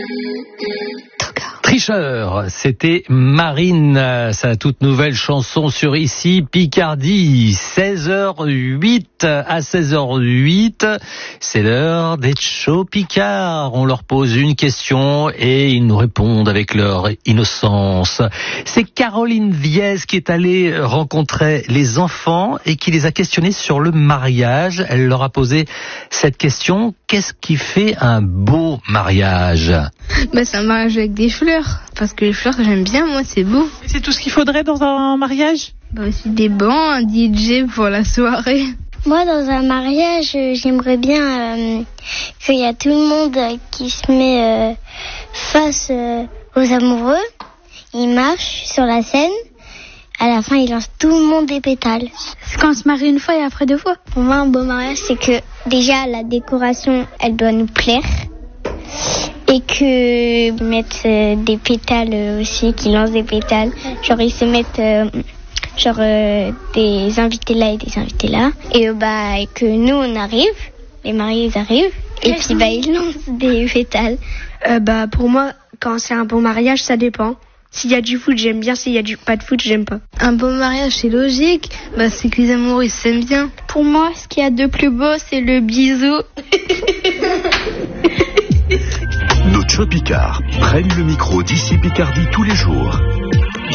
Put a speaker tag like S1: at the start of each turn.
S1: Tricheur, c'était Marine, sa toute nouvelle chanson sur Ici Picardie, 16h08 à 16h08, c'est l'heure des Show Picard. On leur pose une question et ils nous répondent avec leur innocence. C'est Caroline Viez qui est allée rencontrer les enfants et qui les a questionnés sur le mariage. Elle leur a posé cette question: qu'est-ce qui fait un beau mariage?
S2: C'est un mariage avec des fleurs, parce que les fleurs j'aime bien, moi c'est beau.
S3: C'est tout ce qu'il faudrait dans un mariage?
S2: Aussi des bancs, un DJ pour la soirée.
S4: Moi dans un mariage j'aimerais bien qu'il y a tout le monde qui se met face aux amoureux. Ils marchent sur la scène, à la fin ils lancent tout le monde des pétales.
S5: C'est quand on se marie une fois et après deux fois.
S4: Pour moi un beau mariage c'est que déjà la décoration elle doit nous plaire. Et que mettre des pétales aussi, qui lancent des pétales. Genre ils se mettent des invités là et des invités là. Et que nous on arrive, les mariés ils arrivent. Et puis ils lancent des pétales.
S5: Pour moi, quand c'est un bon mariage, ça dépend. S'il y a du foot, j'aime bien. S'il y a pas de foot, j'aime pas.
S2: Un bon mariage, c'est logique. C'est que les amoureux ils s'aiment bien.
S4: Pour moi, ce qu'il y a de plus beau, c'est le bisou.
S6: Nos Show Picard prennent le micro d'Ici Picardie tous les jours.